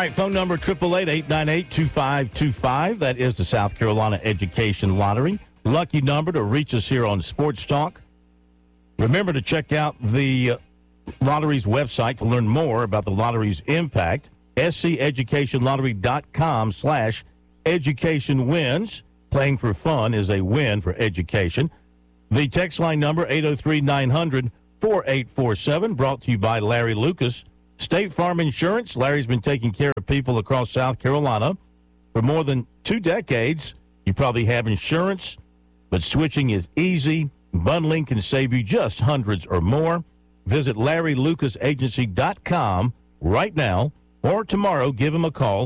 right, phone number 888-898-2525. That is the South Carolina Education Lottery. Lucky number to reach us here on Sports Talk. Remember to check out the lottery's website to learn more about the lottery's impact. SCEducationLottery.com/education wins. Playing for fun is a win for education. The text line number 803-900-4847, brought to you by Larry Lucas. State Farm Insurance. Larry's been taking care of people across South Carolina for more than 2 decades. You probably have insurance, but switching is easy. Bundling can save you just hundreds or more. Visit LarryLucasAgency.com right now or tomorrow. Give him a call,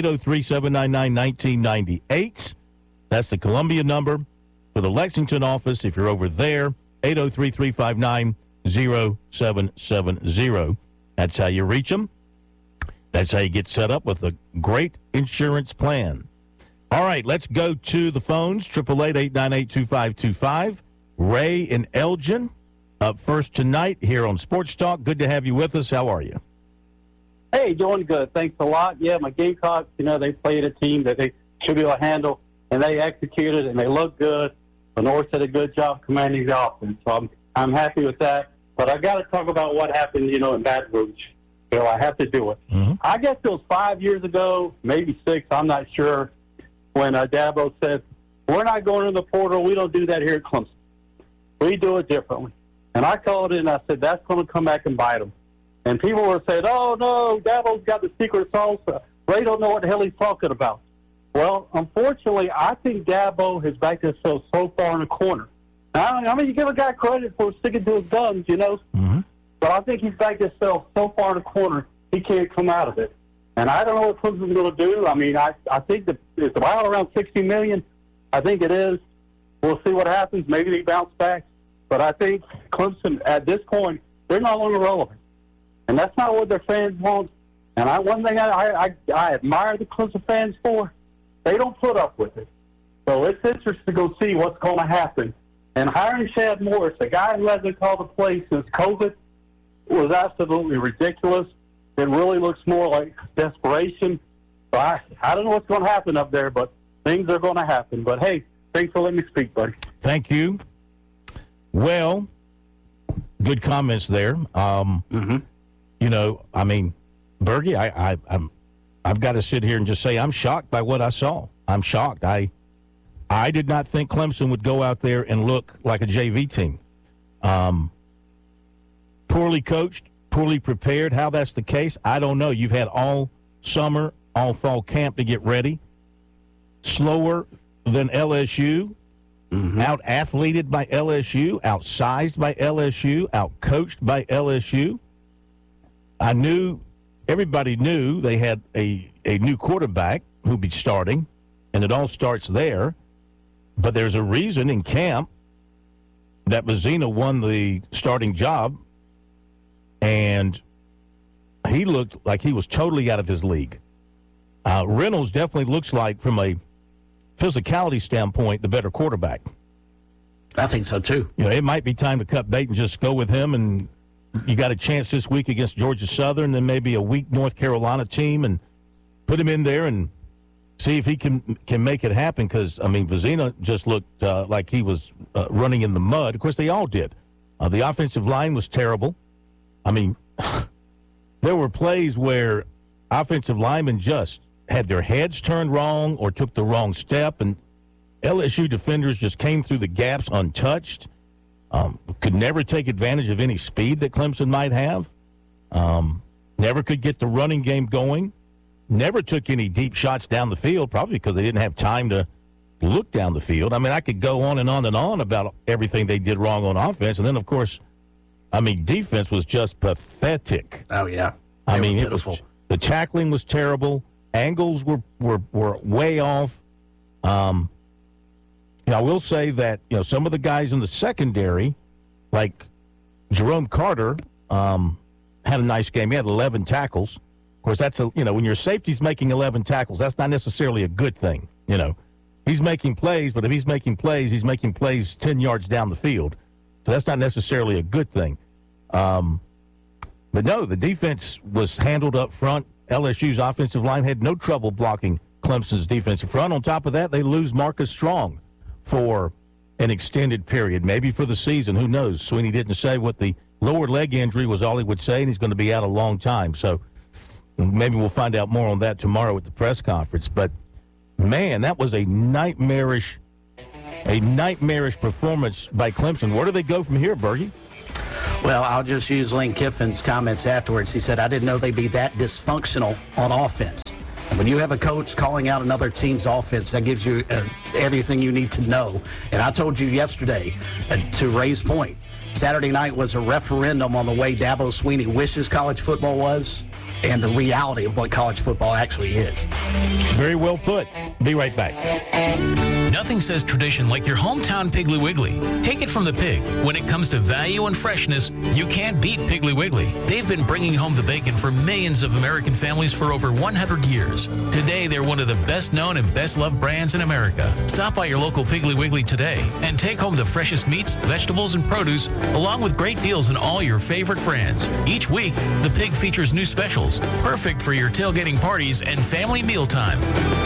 803-799-1998. That's the Columbia number. For the Lexington office, if you're over there, 803-359-0770. That's how you reach them. That's how you get set up with a great insurance plan. All right, let's go to the phones, 888-898-2525. Ray in Elgin up first tonight here on Sports Talk. Good to have you with us. How are you? Hey, doing good. Thanks a lot. Yeah, my Gamecocks, they played a team that they should be able to handle, and they executed, and they looked good. Norris did a good job commanding the offense, so I'm happy with that. But I got to talk about what happened, in Baton Rouge. I have to do it. Mm-hmm. I guess it was 5 years ago, maybe 6, I'm not sure, when Dabo said, we're not going in the portal. We don't do that here at Clemson. We do it differently. And I called it and I said, that's going to come back and bite them. And people were saying, oh, no, Dabo's got the secret sauce. Ray don't know what the hell he's talking about. Well, unfortunately, I think Dabo has backed himself so far in the corner. You give a guy credit for sticking to his guns, Mm-hmm. But I think he's backed himself so far in the corner, he can't come out of it. And I don't know what Clemson's going to do. I think it's about around $60 million. I think it is. We'll see what happens. Maybe they bounce back. But I think Clemson, at this point, they're no longer relevant. And that's not what their fans want. And one thing I admire the Clemson fans for, they don't put up with it. So it's interesting to go see what's going to happen. And hiring Chad Morris, a guy who hasn't called a play since COVID, was absolutely ridiculous. It really looks more like desperation. So I don't know what's going to happen up there, but things are going to happen. But, hey, thanks for letting me speak, buddy. Thank you. Well, good comments there. Mm-hmm. Bergie, I've got to sit here and just say I'm shocked by what I saw. I'm shocked. I did not think Clemson would go out there and look like a JV team. Poorly coached, poorly prepared. How that's the case, I don't know. You've had all summer, all fall camp to get ready. Slower than LSU. Mm-hmm. Out-athleted by LSU. Outsized by LSU. Out-coached by LSU. Everybody knew they had a new quarterback who'd be starting, and it all starts there. But there's a reason in camp that Mazzina won the starting job, and he looked like he was totally out of his league. Reynolds definitely looks like, from a physicality standpoint, the better quarterback. I think so, too. It might be time to cut bait and just go with him, and you got a chance this week against Georgia Southern, then maybe a weak North Carolina team, and put him in there and see if he can make it happen, because, Mazzina just looked like he was running in the mud. Of course, they all did. The offensive line was terrible. There were plays where offensive linemen just had their heads turned wrong or took the wrong step, and LSU defenders just came through the gaps untouched. Could never take advantage of any speed that Clemson might have. Never could get the running game going. Never took any deep shots down the field, probably because they didn't have time to look down the field. I could go on and on and on about everything they did wrong on offense. And then, of course, defense was just pathetic. Oh, yeah. It was, the tackling was terrible. Angles were way off. I will say that, some of the guys in the secondary, like Jerome Carter, had a nice game. He had 11 tackles. Of course, that's when your safety's making 11 tackles, that's not necessarily a good thing. He's making plays, but if he's making plays 10 yards down the field. So that's not necessarily a good thing. But no, the defense was handled up front LSU's offensive line had no trouble blocking Clemson's defensive front. On top of that, they lose Marcus Strong for an extended period, maybe for the season. Who knows? Sweeney didn't say what the lower leg injury was, all he would say, and he's going to be out a long time. So maybe we'll find out more on that tomorrow at the press conference. But, man, that was a nightmarish performance by Clemson. Where do they go from here, Bergie? Well, I'll just use Lane Kiffin's comments afterwards. He said, I didn't know they'd be that dysfunctional on offense. And when you have a coach calling out another team's offense, that gives you everything you need to know. And I told you yesterday, to Ray's point, Saturday night was a referendum on the way Dabo Sweeney wishes college football was and the reality of what college football actually is. Very well put. Be right back. Nothing says tradition like your hometown Piggly Wiggly. Take it from the pig. When it comes to value and freshness, you can't beat Piggly Wiggly. They've been bringing home the bacon for millions of American families for over 100 years. Today, they're one of the best-known and best-loved brands in America. Stop by your local Piggly Wiggly today and take home the freshest meats, vegetables, and produce, along with great deals on all your favorite brands. Each week, the pig features new specials, perfect for your tailgating parties and family mealtime.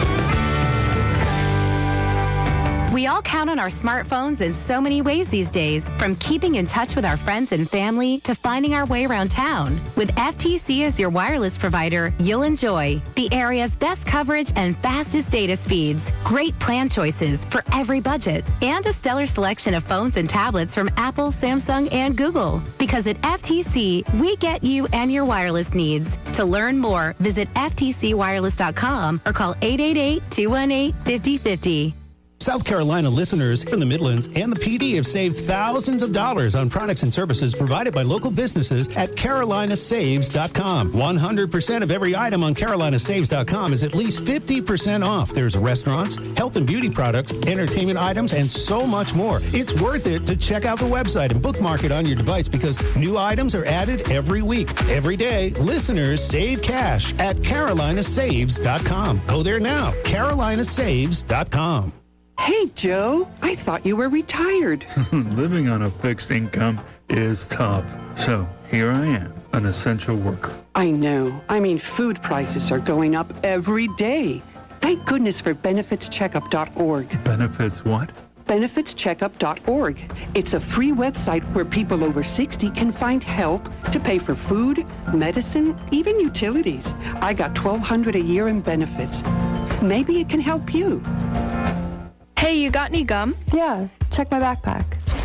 We all count on our smartphones in so many ways these days, from keeping in touch with our friends and family to finding our way around town. With FTC as your wireless provider, you'll enjoy the area's best coverage and fastest data speeds, great plan choices for every budget, and a stellar selection of phones and tablets from Apple, Samsung, and Google. Because at FTC, we get you and your wireless needs. To learn more, visit ftcwireless.com or call 888-218-5050. South Carolina listeners from the Midlands and the PD have saved thousands of dollars on products and services provided by local businesses at carolinasaves.com. 100% of every item on carolinasaves.com is at least 50% off. There's restaurants, health and beauty products, entertainment items, and so much more. It's worth it to check out the website and bookmark it on your device because new items are added every week. Every day, listeners save cash at carolinasaves.com. Go there now, carolinasaves.com. Hey, Joe, I thought you were retired. Living on a fixed income is tough. So here I am, an essential worker. I know. I mean, food prices are going up every day. Thank goodness for benefitscheckup.org. Benefits what? benefitscheckup.org. It's a free website where people over 60 can find help to pay for food, medicine, even utilities. I got $1,200 a year in benefits. Maybe it can help you. Hey, you got any gum? Yeah, check my backpack.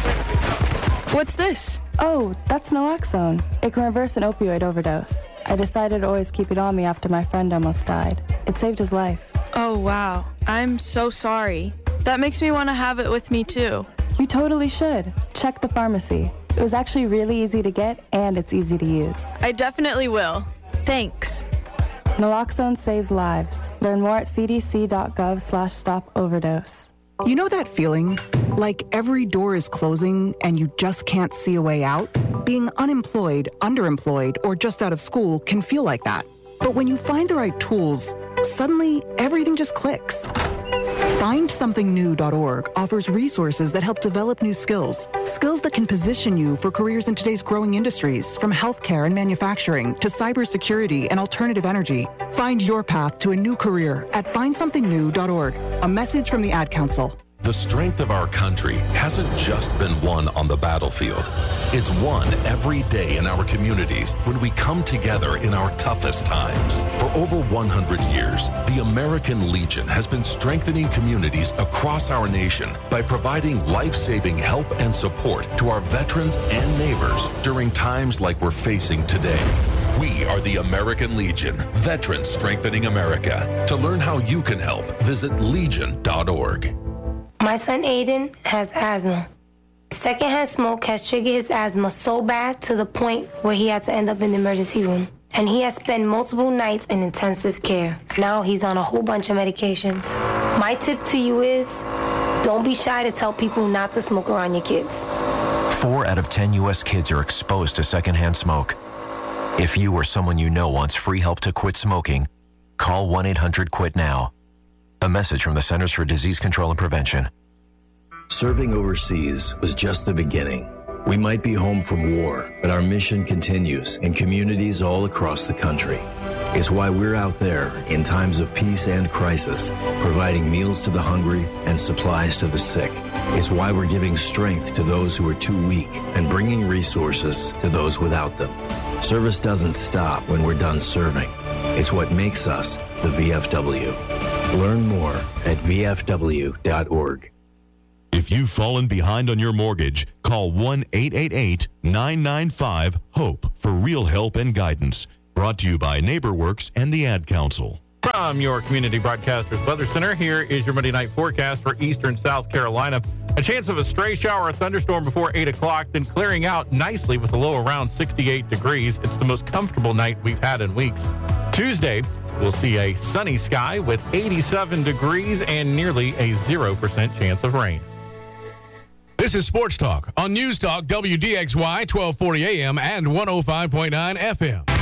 What's this? Oh, that's naloxone. It can reverse an opioid overdose. I decided to always keep it on me after my friend almost died. It saved his life. Oh, wow. I'm so sorry. That makes me want to have it with me, too. You totally should. Check the pharmacy. It was actually really easy to get, and it's easy to use. I definitely will. Thanks. Naloxone saves lives. Learn more at cdc.gov/stop-overdose. You know that feeling? Like every door is closing and you just can't see a way out? Being unemployed, underemployed, or just out of school can feel like that. But when you find the right tools, suddenly everything just clicks. FindSomethingNew.org offers resources that help develop new skills. Skills that can position you for careers in today's growing industries, from healthcare and manufacturing to cybersecurity and alternative energy. Find your path to a new career at FindSomethingNew.org. A message from the Ad Council. The strength of our country hasn't just been won on the battlefield. It's won every day in our communities when we come together in our toughest times. For over 100 years, the American Legion has been strengthening communities across our nation by providing life-saving help and support to our veterans and neighbors during times like we're facing today. We are the American Legion, Veterans Strengthening America. To learn how you can help, visit legion.org. My son Aiden has asthma. Secondhand smoke has triggered his asthma so bad to the point where he had to end up in the emergency room. And he has spent multiple nights in intensive care. Now he's on a whole bunch of medications. My tip to you is, don't be shy to tell people not to smoke around your kids. 4 out of 10 U.S. kids are exposed to secondhand smoke. If you or someone you know wants free help to quit smoking, call 1-800-QUIT-NOW. A message from the Centers for Disease Control and Prevention. Serving overseas was just the beginning. We might be home from war, but our mission continues in communities all across the country. It's why we're out there in times of peace and crisis, providing meals to the hungry and supplies to the sick. It's why we're giving strength to those who are too weak and bringing resources to those without them. Service doesn't stop when we're done serving. It's what makes us the VFW. Learn more at vfw.org. If you've fallen behind on your mortgage, call 1-888-995-HOPE for real help and guidance. Brought to you by NeighborWorks and the Ad Council. From your Community Broadcasters Weather Center, here is your Monday night forecast for eastern South Carolina. A chance of a stray shower or thunderstorm before 8 o'clock, then clearing out nicely with a low around 68 degrees. It's the most comfortable night we've had in weeks. Tuesday, we'll see a sunny sky with 87 degrees and nearly a 0% chance of rain. This is Sports Talk on News Talk WDXY 1240 AM and 105.9 FM.